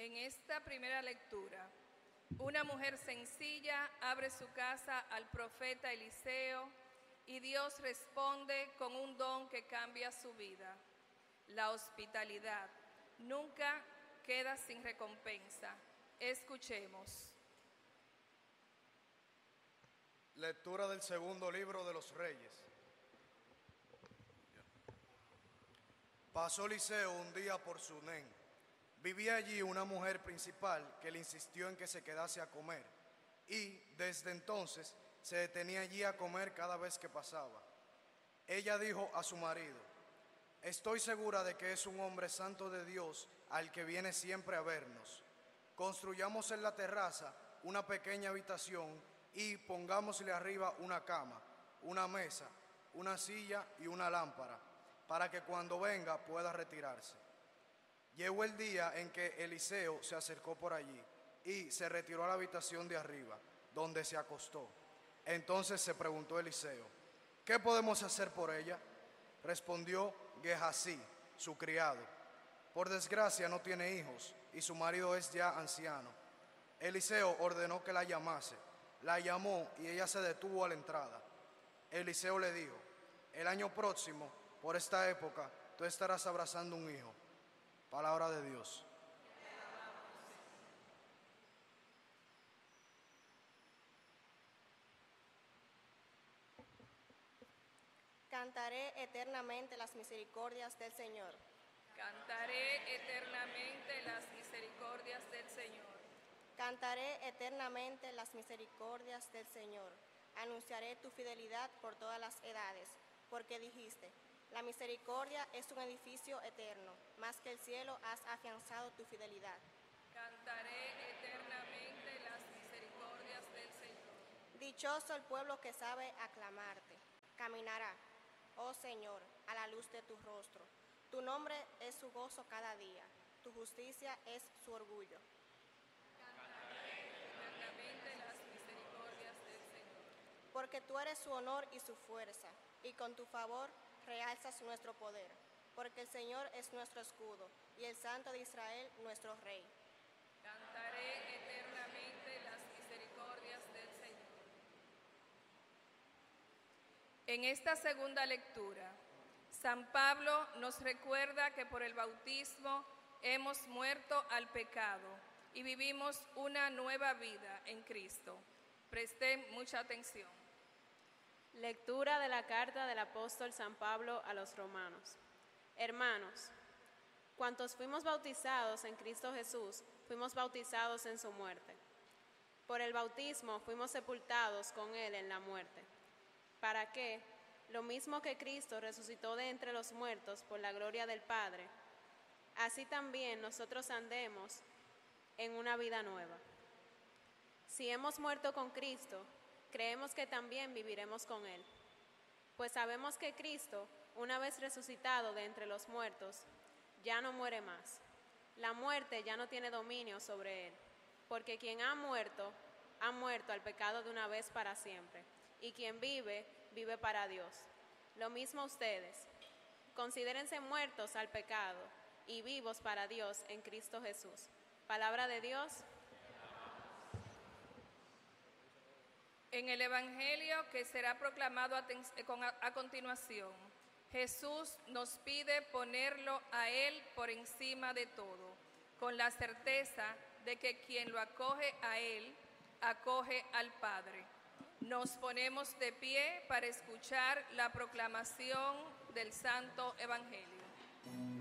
En esta primera lectura, una mujer sencilla abre su casa al profeta Eliseo y Dios responde con un don que cambia su vida. La hospitalidad nunca queda sin recompensa. Escuchemos. Lectura del segundo libro de los Reyes. Pasó Eliseo un día por Sunén. Vivía allí una mujer principal que le insistió en que se quedase a comer, y desde entonces se detenía allí a comer cada vez que pasaba. Ella dijo a su marido: «Estoy segura de que es un hombre santo de Dios al que viene siempre a vernos. Construyamos en la terraza una pequeña habitación y pongámosle arriba una cama, una mesa, una silla y una lámpara, para que cuando venga pueda retirarse». Llegó el día en que Eliseo se acercó por allí y se retiró a la habitación de arriba, donde se acostó. Entonces se preguntó Eliseo: «¿Qué podemos hacer por ella?». Respondió Gehazi, su criado: «Por desgracia no tiene hijos y su marido es ya anciano». Eliseo ordenó que la llamase. La llamó y ella se detuvo a la entrada. Eliseo le dijo: «El año próximo, por esta época, tú estarás abrazando un hijo». Palabra de Dios. Cantaré eternamente las misericordias del Señor. Cantaré eternamente las misericordias del Señor. Cantaré eternamente las misericordias del Señor. Anunciaré tu fidelidad por todas las edades, porque dijiste: la misericordia es un edificio eterno, más que el cielo has afianzado tu fidelidad. Cantaré eternamente las misericordias del Señor. Dichoso el pueblo que sabe aclamarte. Caminará, oh Señor, a la luz de tu rostro. Tu nombre es su gozo cada día, tu justicia es su orgullo. Cantaré eternamente las misericordias del Señor. Porque tú eres su honor y su fuerza, y con tu favor realzas nuestro poder. Porque el Señor es nuestro escudo, y el Santo de Israel nuestro Rey. Cantaré eternamente las misericordias del Señor. En esta segunda lectura, San Pablo nos recuerda que por el bautismo hemos muerto al pecado y vivimos una nueva vida en Cristo. Presten mucha atención. Lectura de la carta del apóstol San Pablo a los romanos. Hermanos, cuantos fuimos bautizados en Cristo Jesús, fuimos bautizados en su muerte. Por el bautismo fuimos sepultados con él en la muerte, para que, lo mismo que Cristo resucitó de entre los muertos por la gloria del Padre, así también nosotros andemos en una vida nueva. Si hemos muerto con Cristo, creemos que también viviremos con él, pues sabemos que Cristo, una vez resucitado de entre los muertos, ya no muere más. La muerte ya no tiene dominio sobre él, porque quien ha muerto al pecado de una vez para siempre, y quien vive, vive para Dios. Lo mismo ustedes, considérense muertos al pecado y vivos para Dios en Cristo Jesús. Palabra de Dios. En el Evangelio que será proclamado a continuación, Jesús nos pide ponerlo a Él por encima de todo, con la certeza de que quien lo acoge a Él, acoge al Padre. Nos ponemos de pie para escuchar la proclamación del Santo Evangelio.